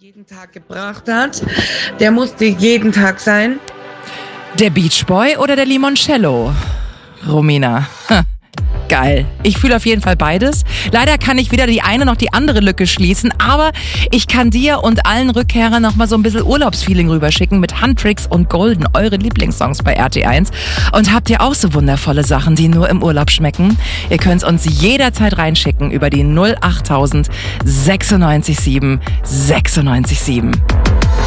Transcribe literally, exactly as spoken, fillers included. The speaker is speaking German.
jeden Tag gebracht hat, der musste jeden Tag sein. Der Beach Boy oder der Limoncello? Romina. Geil. Ich fühle auf jeden Fall beides. Leider kann ich weder die eine noch die andere Lücke schließen, aber ich kann dir und allen Rückkehrern noch mal so ein bisschen Urlaubsfeeling rüberschicken mit Huntrix und Golden, eure Lieblingssongs bei R T eins. Und habt ihr auch so wundervolle Sachen, die nur im Urlaub schmecken? Ihr könnt uns jederzeit reinschicken über die null achttausend sechsundneunzig sieben sechsundneunzig sieben.